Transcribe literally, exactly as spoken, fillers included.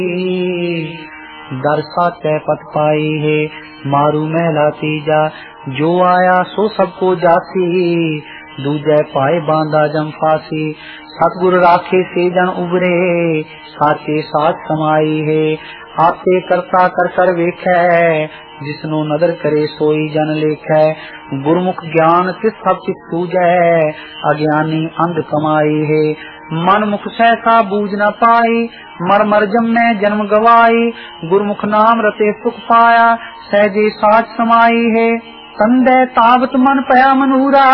दर साचै पत पाई है मारू महला तीजा, जो आया सो सबको जासी, दूजे पाए बांधा जम फासी। सतगुर राखे से जन उबरे, साचे साच समाई है। आपे करता कर कर वेखै, जिसनो नदर करे सोई जन लेखै। गुरमुख ज्ञान तिस सब तिस सूझै, अज्ञानी अंध कमाई है। मन मुख सहसा बूझ न पाई, मर मर जम्मै जन्म गवाई। गुरमुख नाम रते सुख पाया, सहजे साच समाई है। तंदे तावत मन पया मनूरा,